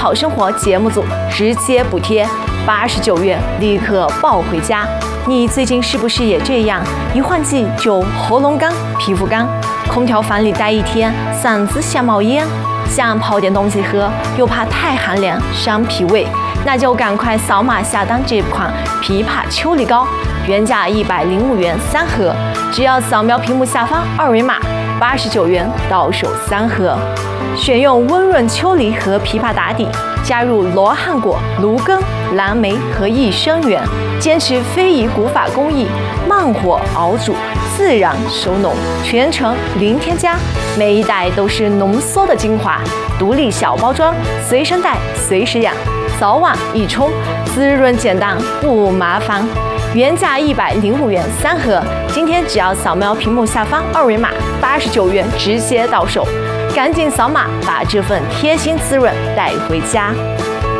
好生活节目组直接补贴89元，立刻抱回家。你最近是不是也这样？一换季就喉咙干、皮肤干，空调房里待一天，嗓子像冒烟，想泡点东西喝，又怕太寒凉伤脾胃，那就赶快扫码下单这款枇杷秋梨膏，原价105元3盒，只要扫描屏幕下方二维码，89元到手3盒。选用温润秋梨和枇杷打底，加入罗汉果、芦根、蓝莓和益生元，坚持非遗古法工艺，慢火熬煮，自然收浓，全程零添加，每一袋都是浓缩的精华，独立小包装，随身带随时养，早晚一冲，滋润简单不麻烦。原价105元3盒，今天只要扫描屏幕下方二维码，89元直接到手，赶紧扫码把这份贴心滋润带回家。